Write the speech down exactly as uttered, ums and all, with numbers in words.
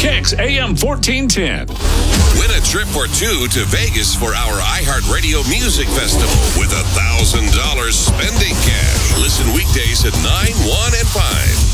Kicks A M fourteen ten. Win a trip or two to Vegas for our iHeartRadio Music Festival with a one thousand dollars spending cash. Listen weekdays at nine, one, and five.